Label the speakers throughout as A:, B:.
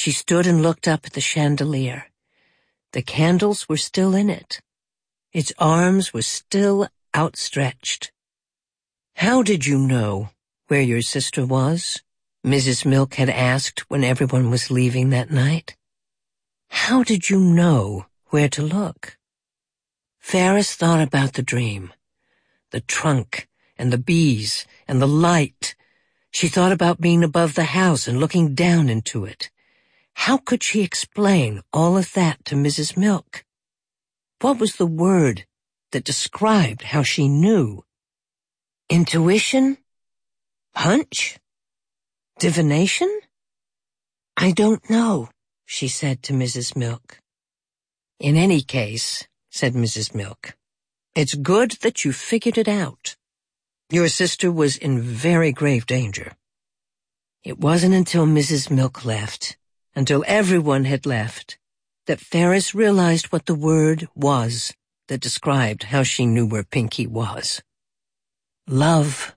A: She stood and looked up at the chandelier. The candles were still in it. Its arms were still outstretched. "How did you know where your sister was?" Mrs. Milk had asked when everyone was leaving that night. "How did you know where to look?" Ferris thought about the dream, the trunk and the bees and the light. She thought about being above the house and looking down into it. How could she explain all of that to Mrs. Milk? What was the word that described how she knew? Intuition? Hunch? Divination? "I don't know," she said to Mrs. Milk. "In any case," said Mrs. Milk, "it's good that you figured it out. Your sister was in very grave danger." It wasn't until Mrs. Milk left, until everyone had left, that Ferris realized what the word was that described how she knew where Pinky was. Love.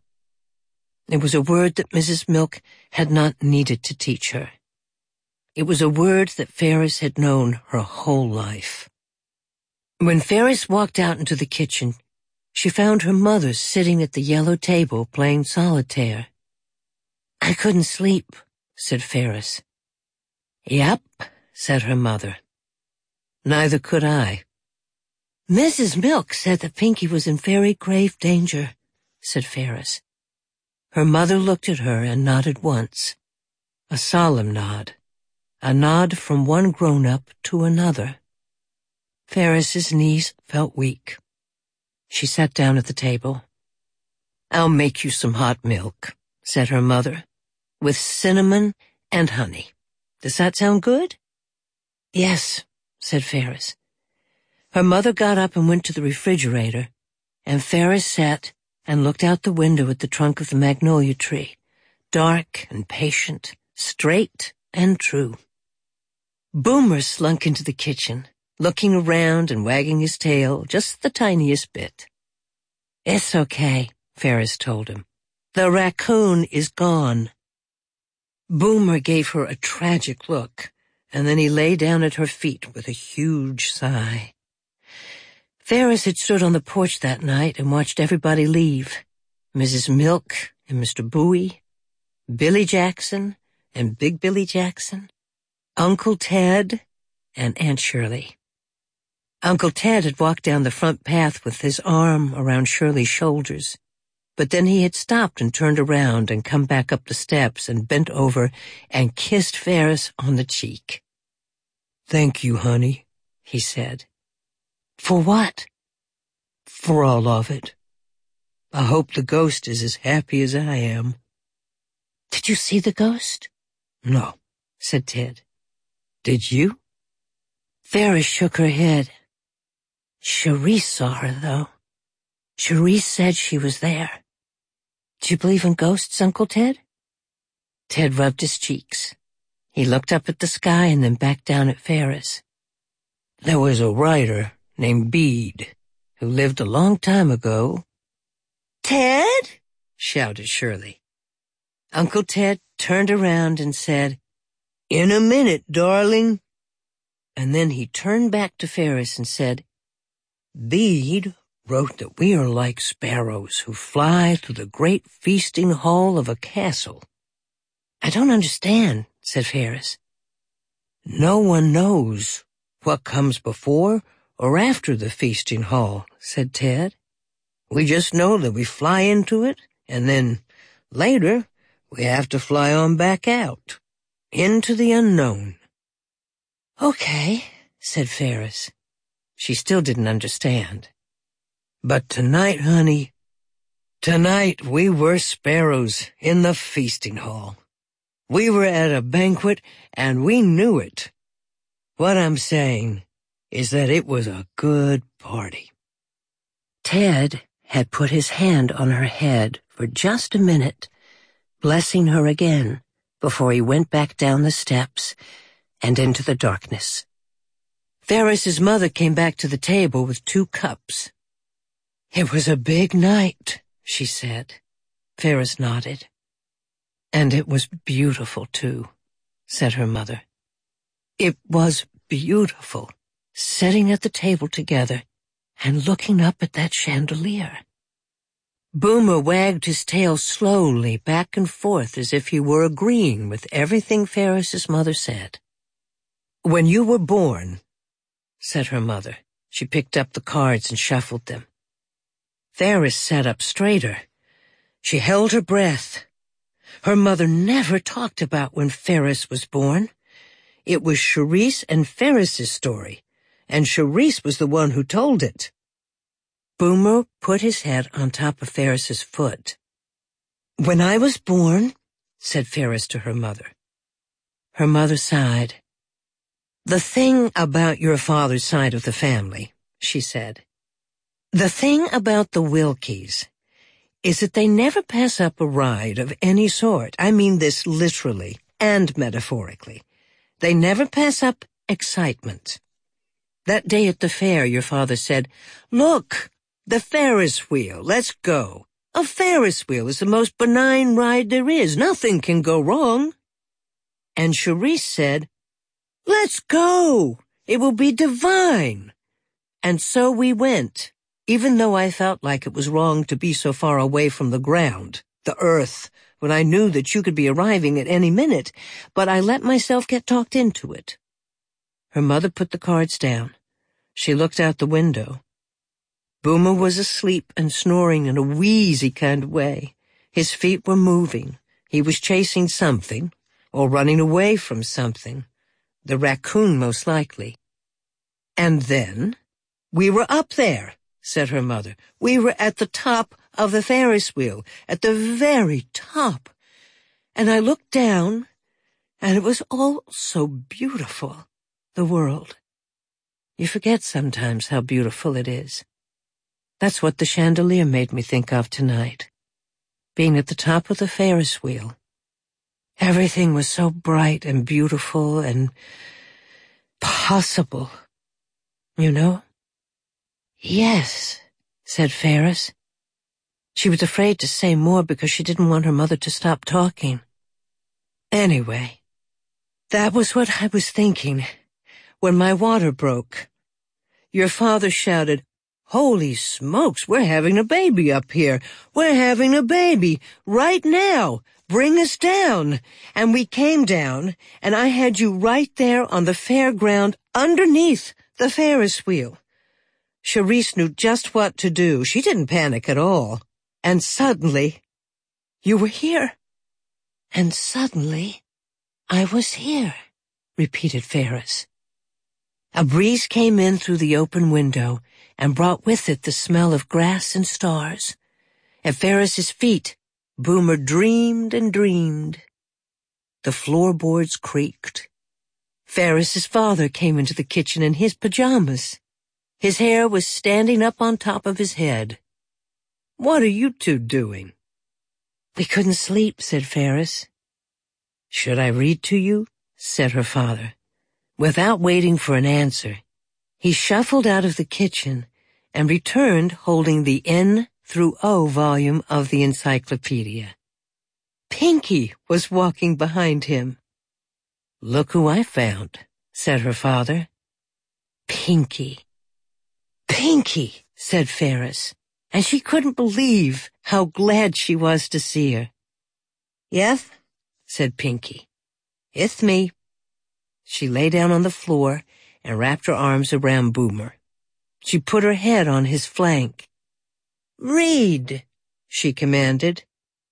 A: It was a word that Mrs. Milk had not needed to teach her. It was a word that Ferris had known her whole life. When Ferris walked out into the kitchen, she found her mother sitting at the yellow table playing solitaire. "I couldn't sleep," said Ferris. "Yep," said her mother. "Neither could I." "Mrs. Milk said that Pinky was in very grave danger," said Ferris. Her mother looked at her and nodded once. A solemn nod. A nod from one grown-up to another. Ferris's knees felt weak. She sat down at the table. "I'll make you some hot milk," said her mother, "with cinnamon and honey. Does that sound good?" "Yes," said Ferris. Her mother got up and went to the refrigerator, and Ferris sat and looked out the window at the trunk of the magnolia tree, dark and patient, straight and true. Boomer slunk into the kitchen, looking around and wagging his tail just the tiniest bit. "It's okay," Ferris told him. "The raccoon is gone." Boomer gave her a tragic look, and then he lay down at her feet with a huge sigh. Ferris had stood on the porch that night and watched everybody leave. Mrs. Milk and Mr. Bowie, Billy Jackson and Big Billy Jackson, Uncle Ted and Aunt Shirley. Uncle Ted had walked down the front path with his arm around Shirley's shoulders, but then he had stopped and turned around and come back up the steps and bent over and kissed Ferris on the cheek. "Thank you, honey," he said. "For what?" "For all of it. I hope the ghost is as happy as I am." "Did you see the ghost?" "No," said Ted. "Did you?" Ferris shook her head. "Cherise saw her, though. Cherise said she was there. Do you believe in ghosts, Uncle Ted?" Ted rubbed his cheeks. He looked up at the sky and then back down at Ferris. "There was a writer named Bede who lived a long time ago." "Ted?" shouted Shirley. Uncle Ted turned around and said, "In a minute, darling." And then he turned back to Ferris and said, "Bede wrote that we are like sparrows who fly through the great feasting hall of a castle." "I don't understand," said Ferris. "No one knows what comes before or after the feasting hall," said Ted. "We just know that we fly into it, and then later we have to fly on back out, into the unknown." "Okay," said Ferris. She still didn't understand. "But tonight, honey, tonight we were sparrows in the feasting hall. We were at a banquet, and we knew it. What I'm saying is that it was a good party." Ted had put his hand on her head for just a minute, blessing her again before he went back down the steps and into the darkness. Ferris's mother came back to the table with 2 cups. "It was a big night," she said. Ferris nodded. "And it was beautiful, too," said her mother. It was beautiful, sitting at the table together and looking up at that chandelier. Boomer wagged his tail slowly back and forth as if he were agreeing with everything Ferris's mother said. "When you were born," said her mother. She picked up the cards and shuffled them. Ferris sat up straighter. She held her breath. Her mother never talked about when Ferris was born. It was Charisse and Ferris's story, and Charisse was the one who told it. Boomer put his head on top of Ferris's foot. "When I was born," said Ferris to her mother. Her mother sighed. "The thing about your father's side of the family," she said, "the thing about the Wilkies is that they never pass up a ride of any sort. I mean this literally and metaphorically. They never pass up excitement. That day at the fair, your father said, 'Look, the Ferris wheel, let's go.' A Ferris wheel is the most benign ride there is. Nothing can go wrong." And Charisse said, "Let's go. It will be divine." And so we went, even though I felt like it was wrong to be so far away from the ground, the earth, when I knew that you could be arriving at any minute, but I let myself get talked into it. Her mother put the cards down. She looked out the window. Boomer was asleep and snoring in a wheezy kind of way. His feet were moving. He was chasing something, or running away from something. The raccoon, most likely. "And then we were up there," said her mother. "We were at the top of the Ferris wheel, at the very top. And I looked down, and it was all so beautiful, the world. You forget sometimes how beautiful it is. That's what the chandelier made me think of tonight, being at the top of the Ferris wheel. Everything was so bright and beautiful and possible, you know?" "Yes," said Ferris. She was afraid to say more because she didn't want her mother to stop talking. "Anyway, that was what I was thinking when my water broke. Your father shouted, 'Holy smokes, we're having a baby up here. We're having a baby right now. Bring us down.' And we came down, and I had you right there on the fairground underneath the Ferris wheel. Charisse knew just what to do. She didn't panic at all. And suddenly, you were here." "And suddenly, I was here," repeated Ferris. A breeze came in through the open window and brought with it the smell of grass and stars. At Ferris's feet, Boomer dreamed and dreamed. The floorboards creaked. Ferris's father came into the kitchen in his pajamas. His hair was standing up on top of his head. "What are you two doing?" "We couldn't sleep," said Ferris. "Should I read to you?" said her father. Without waiting for an answer, he shuffled out of the kitchen and returned holding the N through O volume of the encyclopedia. Pinky was walking behind him. "Look who I found," said her father. "Pinky." "Pinky," said Ferris, and she couldn't believe how glad she was to see her. "Yes," said Pinky. "It's me." She lay down on the floor and wrapped her arms around Boomer. She put her head on his flank. "Read," she commanded.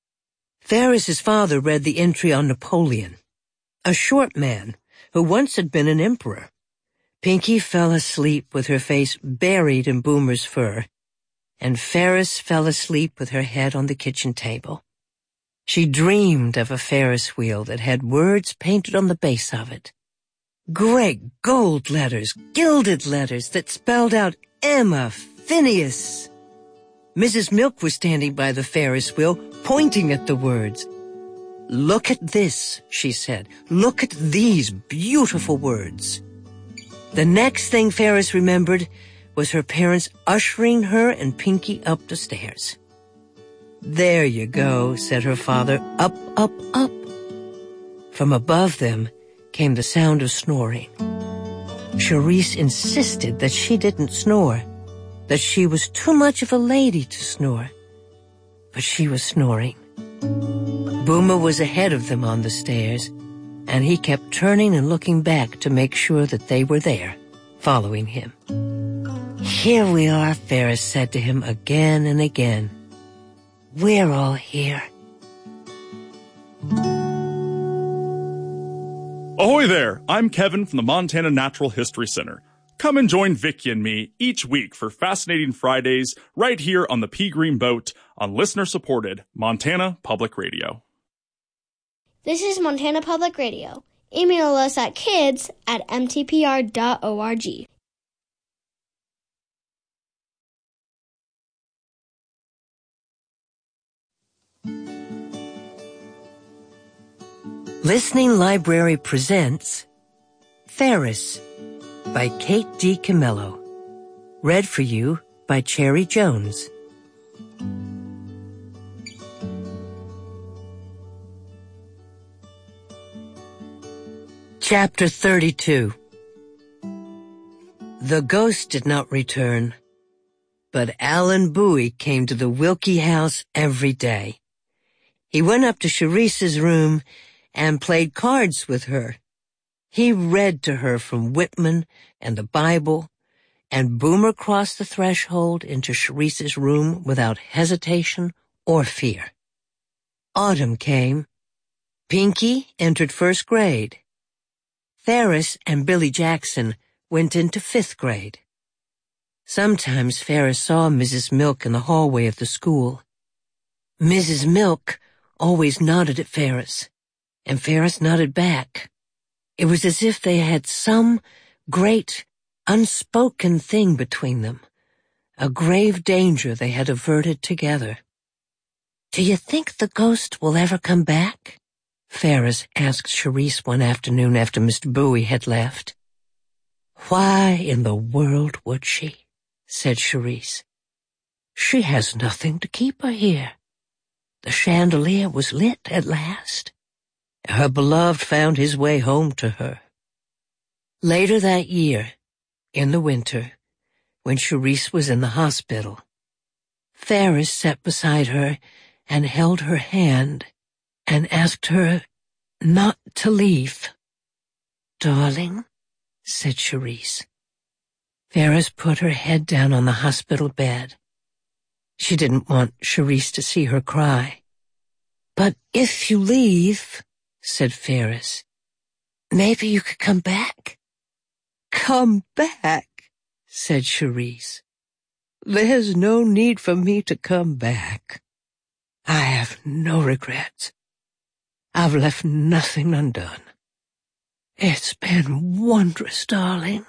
A: Ferris's father read the entry on Napoleon, a short man who once had been an emperor. Pinky fell asleep with her face buried in Boomer's fur, and Ferris fell asleep with her head on the kitchen table. She dreamed of a Ferris wheel that had words painted on the base of it. Great gold letters, gilded letters that spelled out Emma Phineas. Mrs. Milk was standing by the Ferris wheel, pointing at the words. "Look at this," she said. "Look at these beautiful words." The next thing Ferris remembered was her parents ushering her and Pinky up the stairs. "There you go," said her father. "Up, up, up." From above them came the sound of snoring. Charisse insisted that she didn't snore, that she was too much of a lady to snore. But she was snoring. Boomer was ahead of them on the stairs, and he kept turning and looking back to make sure that they were there, following him. "Here we are," Ferris said to him again and again. "We're all here."
B: Ahoy there! I'm Kevin from the Montana Natural History Center. Come and join Vicky and me each week for Fascinating Fridays right here on the Pea Green Boat on listener-supported Montana Public Radio.
C: This is Montana Public Radio. Email us at kids@mtpr.org.
A: Listening Library presents Ferris by Kate D. Camillo. Read for you by Cherry Jones. Chapter 32. The ghost did not return, but Alan Bowie came to the Wilkie house every day. He went up to Charisse's room and played cards with her. He read to her from Whitman and the Bible, and Boomer crossed the threshold into Charisse's room without hesitation or fear. Autumn came. Pinky entered first grade. Ferris and Billy Jackson went into fifth grade. Sometimes Ferris saw Mrs. Milk in the hallway of the school. Mrs. Milk always nodded at Ferris, and Ferris nodded back. It was as if they had some great, unspoken thing between them, a grave danger they had averted together. "Do you think the ghost will ever come back?" Ferris asked Charisse one afternoon after Mr. Bowie had left. "Why in the world would she?" said Charisse. "She has nothing to keep her here. The chandelier was lit at last. Her beloved found his way home to her." Later that year, in the winter, when Charisse was in the hospital, Ferris sat beside her and held her hand and asked her not to leave. "Darling," said Charisse. Ferris put her head down on the hospital bed. She didn't want Charisse to see her cry. "But if you leave," said Ferris, "maybe you could come back." "Come back," said Charisse. "There's no need for me to come back. I have no regrets. I've left nothing undone. It's been wondrous, darling.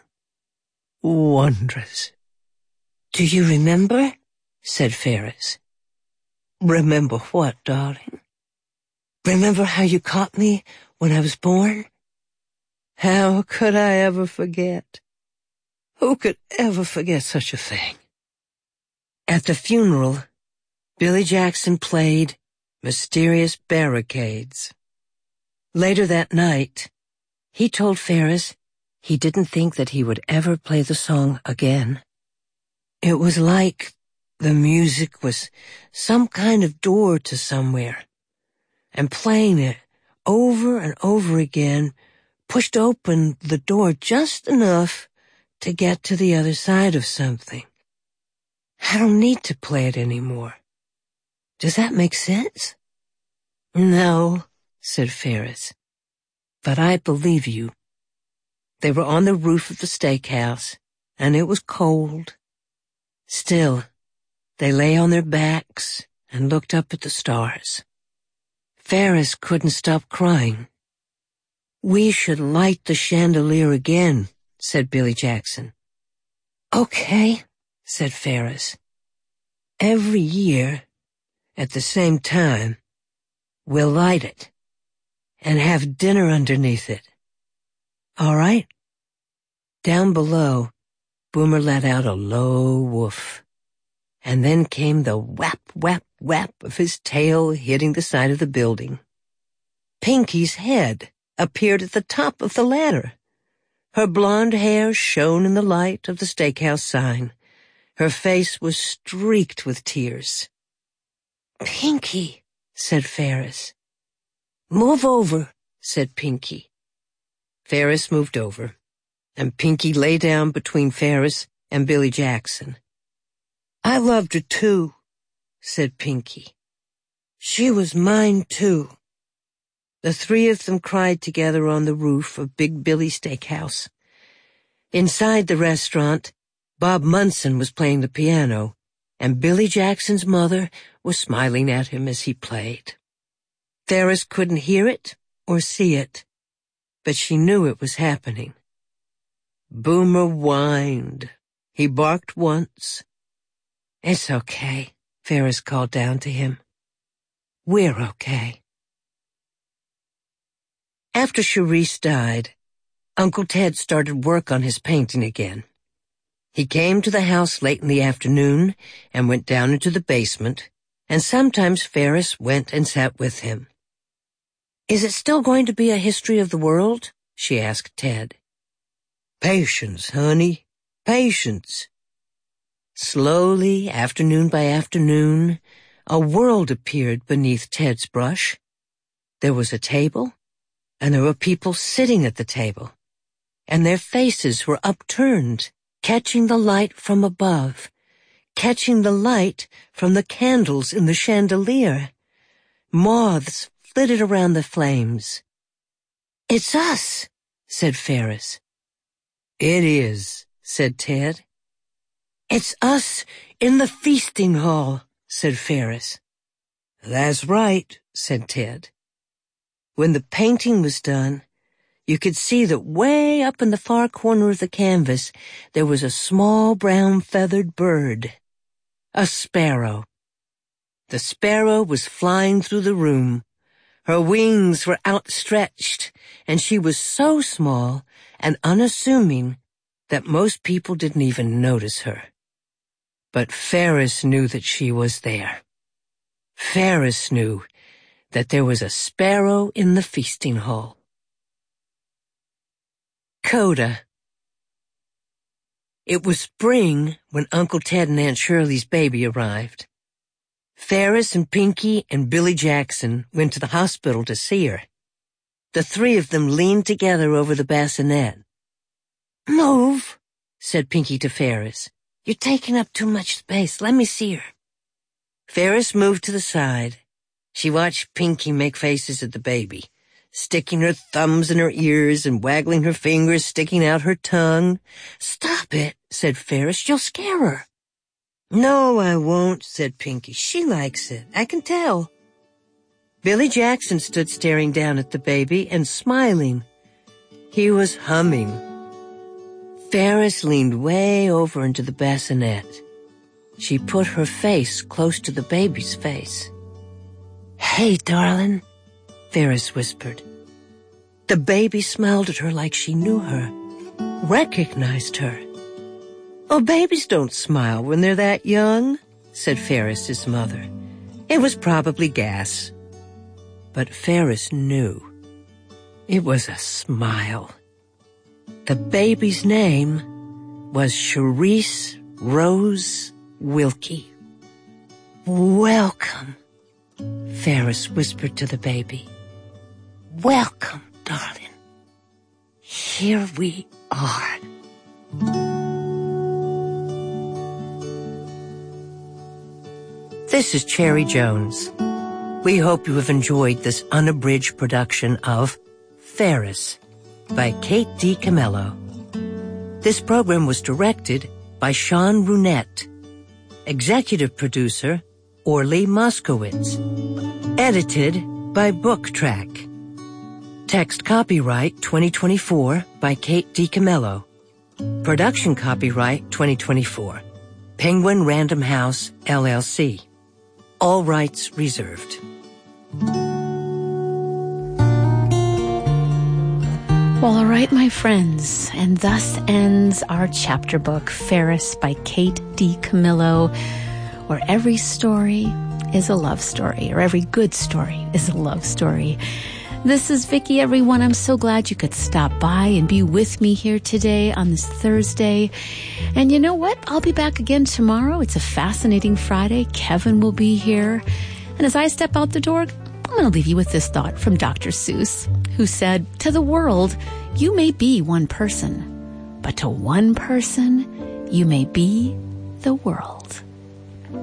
A: Wondrous." "Do you remember?" said Ferris. "Remember what, darling?" "Remember how you caught me when I was born?" "How could I ever forget? Who could ever forget such a thing?" At the funeral, Billy Jackson played Mysterious Barricades. Later that night, he told Ferris he didn't think that he would ever play the song again. It was like the music was some kind of door to somewhere, and playing it over and over again pushed open the door just enough to get to the other side of something. "I don't need to play it anymore. Does that make sense?" "No," said Ferris, "but I believe you." They were on the roof of the steakhouse, and it was cold. Still, they lay on their backs and looked up at the stars. Ferris couldn't stop crying. "We should light the chandelier again," said Billy Jackson. "Okay," said Ferris. "Every year, at the same time, we'll light it and have dinner underneath it. All right?" Down below, Boomer let out a low woof, and then came the whap, whap, whap of his tail hitting the side of the building. Pinky's head appeared at the top of the ladder. Her blonde hair shone in the light of the steakhouse sign. Her face was streaked with tears. "Pinky," said Ferris. "Move over," said Pinky. Ferris moved over, and Pinky lay down between Ferris and Billy Jackson. "I loved her too," said Pinky. "She was mine too." The three of them cried together on the roof of Big Billy Steakhouse. Inside the restaurant, Bob Munson was playing the piano, and Billy Jackson's mother was smiling at him as he played. Ferris couldn't hear it or see it, but she knew it was happening. Boomer whined. He barked once. "It's okay," Ferris called down to him. "We're okay." After Charisse died, Uncle Ted started work on his painting again. He came to the house late in the afternoon and went down into the basement, and sometimes Ferris went and sat with him. "Is it still going to be a history of the world?" she asked Ted. "Patience, honey, patience." Slowly, afternoon by afternoon, a world appeared beneath Ted's brush. There was a table, and there were people sitting at the table, and their faces were upturned, catching the light from above, catching the light from the candles in the chandelier. Moths flitted around the flames. "It's us," said Ferris. "It is," said Ted. "It's us in the feasting hall," said Ferris. "That's right," said Ted. When the painting was done, you could see that way up in the far corner of the canvas there was a small brown feathered bird. A sparrow. The sparrow was flying through the room. Her wings were outstretched, and she was so small and unassuming that most people didn't even notice her. But Ferris knew that she was there. Ferris knew that there was a sparrow in the feasting hall. Coda. It was spring when Uncle Ted and Aunt Shirley's baby arrived. Ferris and Pinky and Billy Jackson went to the hospital to see her. The three of them leaned together over the bassinet. "Move," said Pinky to Ferris. "You're taking up too much space. Let me see her." Ferris moved to the side. She watched Pinky make faces at the baby, sticking her thumbs in her ears and waggling her fingers, sticking out her tongue. "Stop it," said Ferris. "You'll scare her." "No, I won't," said Pinky. "She likes it. I can tell." Billy Jackson stood staring down at the baby and smiling. He was humming. Ferris leaned way over into the bassinet. She put her face close to the baby's face. "Hey, darling," Ferris whispered. The baby smiled at her like she knew her, recognized her. "Oh, babies don't smile when they're that young," said Ferris's mother. It was probably gas. But Ferris knew. It was a smile. The baby's name was Charisse Rose Wilkie. "Welcome," Ferris whispered to the baby. "Welcome, darling. Here we are." This is Cherry Jones. We hope you have enjoyed this unabridged production of Ferris by Kate DiCamillo. This program was directed by Sean Runette. Executive producer, Orly Moskowitz. Edited by Book Track. Text copyright 2024 by Kate DiCamillo. Production copyright 2024. Penguin Random House, LLC. All rights reserved.
D: Well, all right, my friends, and thus ends our chapter book, Ferris by Kate DiCamillo, where every story is a love story, or every good story is a love story. This is Vicki, everyone. I'm so glad you could stop by and be with me here today on this Thursday. And you know what? I'll be back again tomorrow. It's a fascinating Friday. Kevin will be here. And as I step out the door, I'm going to leave you with this thought from Dr. Seuss, who said, "To the world, you may be one person, but to one person, you may be the world."